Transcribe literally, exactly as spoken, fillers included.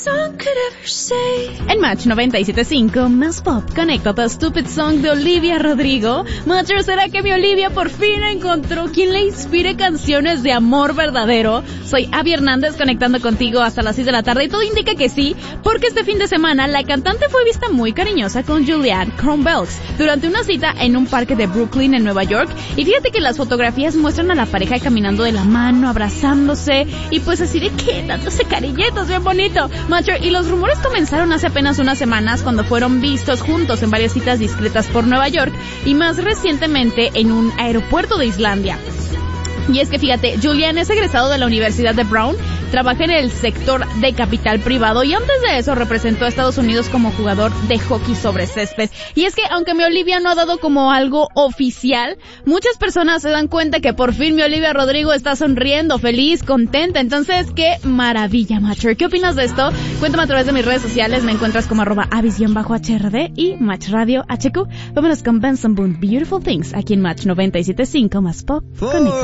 En Match noventa y siete punto cinco, más pop, conéctate a Stupid Song de Olivia Rodrigo. Matcher, ¿será que mi Olivia por fin encontró quien le inspire canciones de amor verdadero? Soy Abby Hernández conectando contigo hasta las seis de la tarde y todo indica que sí, porque este fin de semana la cantante fue vista muy cariñosa con Julianne Kronbelks durante una cita en un parque de Brooklyn en Nueva York. Y fíjate que las fotografías muestran a la pareja caminando de la mano, abrazándose y pues así de que dándose cariñitos, bien bonito. Matcher, y los rumores comenzaron hace apenas unas semanas cuando fueron vistos juntos en varias citas discretas por Nueva York y más recientemente en un aeropuerto de Islandia. Y es que fíjate, Julian es egresado de la Universidad de Brown, trabaja en el sector de capital privado y antes de eso representó a Estados Unidos como jugador de hockey sobre césped. Y es que aunque mi Olivia no ha dado como algo oficial, muchas personas se dan cuenta que por fin mi Olivia Rodrigo está sonriendo, feliz, contenta. Entonces, qué maravilla, Matcher. ¿Qué opinas de esto? Cuéntame a través de mis redes sociales, me encuentras como arroba avis-H R D y Match Radio H Q. Vámonos con Benson Boone, Beautiful Things, aquí en Match noventa y siete punto cinco, más pop. Conecta.